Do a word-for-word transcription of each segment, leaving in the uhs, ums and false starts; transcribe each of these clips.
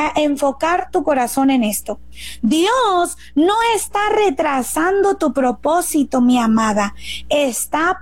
a enfocar tu corazón en esto. Dios no está retrasando tu propósito, mi amada. Está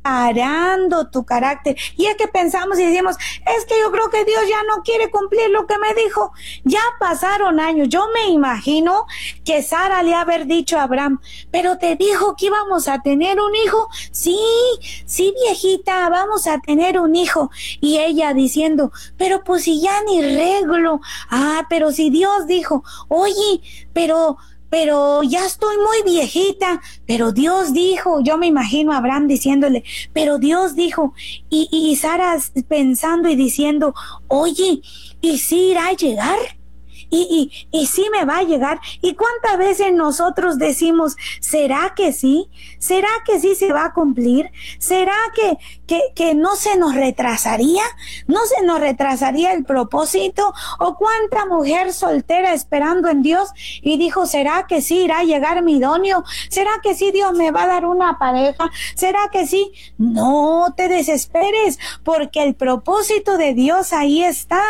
preparando tu carácter. Y es que pensamos y decimos, es que yo creo que Dios ya no quiere cumplir lo que me dijo. Ya pasaron años. Yo me imagino que Sara le ha haber dicho a Abraham, pero te dijo que íbamos a tener un hijo. Sí, sí, viejita, vamos a tener un hijo. Y ella diciendo, pero pues si ya ni reglo. Ah, pero si Dios dijo, oye, pero, pero ya estoy muy viejita, pero Dios dijo, yo me imagino a Abraham diciéndole, pero Dios dijo, y, y Sara pensando y diciendo, oye, ¿y si irá a llegar? Y, y, y sí me va a llegar. ¿Y cuántas veces nosotros decimos, ¿será que sí? ¿Será que sí se va a cumplir? ¿Será que, que, que no se nos retrasaría? ¿No se nos retrasaría el propósito? ¿O cuánta mujer soltera esperando en Dios y dijo, ¿será que sí irá a llegar mi idóneo? ¿Será que sí Dios me va a dar una pareja? ¿Será que sí? No te desesperes, porque el propósito de Dios ahí está.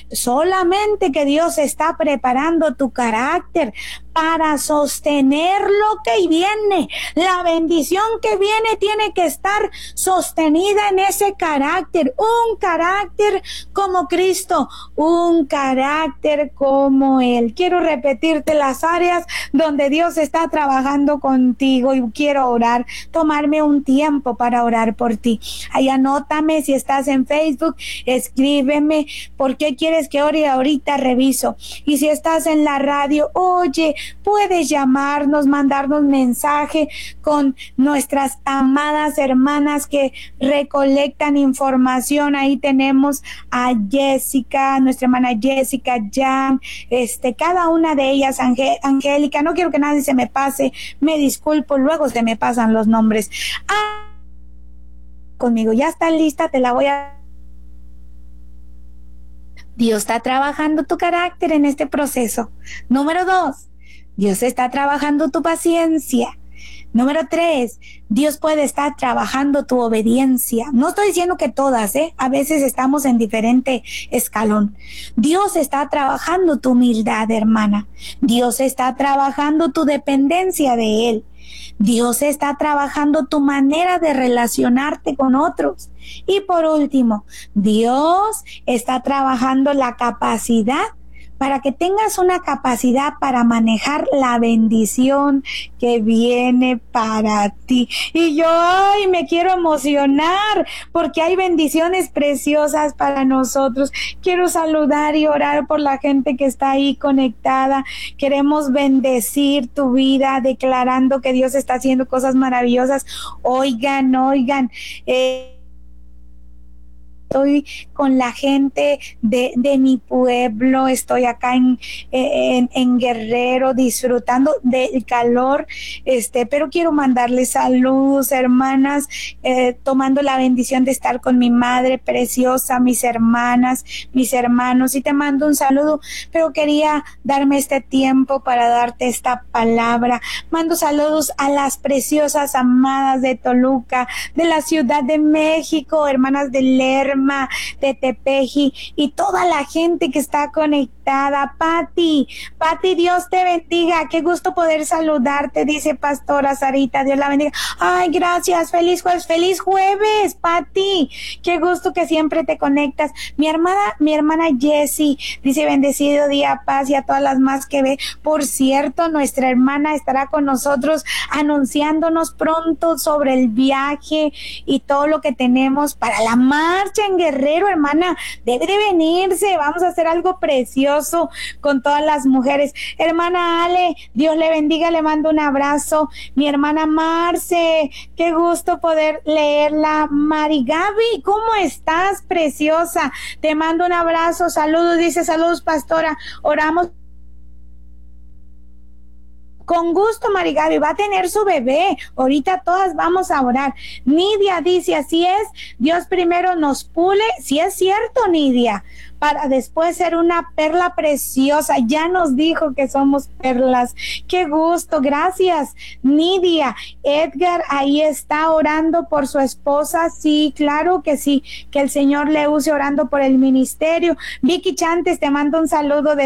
Solamente que Dios está preparando tu carácter para sostener lo que viene. La bendición que viene tiene que estar sostenida en ese carácter, un carácter como Cristo, un carácter como Él. Quiero repetirte las áreas donde Dios está trabajando contigo y quiero orar, tomarme un tiempo para orar por ti. Ahí anótame, si estás en Facebook, escríbeme por qué quieres que ore, ahorita reviso. Y si estás en la radio, oye, puedes llamarnos, mandarnos mensaje con nuestras amadas hermanas que recolectan información. Ahí tenemos a Jessica, nuestra hermana Jessica, Jan, este, cada una de ellas, Angé- Angélica, no quiero que nadie se me pase, me disculpo, luego se me pasan los nombres. Ah, conmigo, ya está lista, te la voy a... Dios está trabajando tu carácter en este proceso. Número dos, Dios está trabajando tu paciencia. Número tres, Dios puede estar trabajando tu obediencia. No estoy diciendo que todas, ¿eh? A veces estamos en diferente escalón. Dios está trabajando tu humildad, hermana. Dios está trabajando tu dependencia de Él. Dios está trabajando tu manera de relacionarte con otros. Y por último, Dios está trabajando la capacidad para que tengas una capacidad para manejar la bendición que viene para ti. Y yo, ay, me quiero emocionar porque hay bendiciones preciosas para nosotros. Quiero saludar y orar por la gente que está ahí conectada. Queremos bendecir tu vida, declarando que Dios está haciendo cosas maravillosas. Oigan, oigan, eh, estoy con la gente de, de mi pueblo, estoy acá en, en, en Guerrero disfrutando del calor, este, pero quiero mandarles saludos, hermanas, eh, tomando la bendición de estar con mi madre preciosa, mis hermanas, mis hermanos, y te mando un saludo, pero quería darme este tiempo para darte esta palabra. Mando saludos a las preciosas amadas de Toluca, de la Ciudad de México, hermanas de Lerma, de Tepeji y toda la gente que está conectada. Pati, Pati, Dios te bendiga, qué gusto poder saludarte, dice Pastora Sarita, Dios la bendiga. Ay, gracias, feliz jueves, feliz jueves, Pati, qué gusto que siempre te conectas. Mi hermana, mi hermana Jessie dice bendecido día, paz, y a todas las más que ve. Por cierto, nuestra hermana estará con nosotros anunciándonos pronto sobre el viaje y todo lo que tenemos para la marcha en Guerrero, hermana, debe de venirse, vamos a hacer algo precioso con todas las mujeres. Hermana Ale, Dios le bendiga, le mando un abrazo. Mi hermana Marce, qué gusto poder leerla. Mari Gaby, ¿cómo estás, preciosa? Te mando un abrazo, saludos, dice saludos, pastora, oramos. Con gusto, Marigaby, va a tener su bebé. Ahorita todas vamos a orar. Nidia dice, así es, Dios primero nos pule. Sí es cierto, Nidia, para después ser una perla preciosa. Ya nos dijo que somos perlas. Qué gusto, gracias, Nidia. Edgar ahí está orando por su esposa. Sí, claro que sí, que el Señor le use orando por el ministerio. Vicky Chantes, te mando un saludo de